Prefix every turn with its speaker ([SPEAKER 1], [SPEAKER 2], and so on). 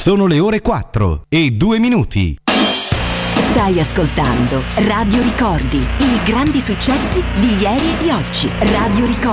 [SPEAKER 1] Sono le ore 4:02.
[SPEAKER 2] Stai ascoltando Radio Ricordi, i grandi successi di ieri e di oggi. Radio Ricordi.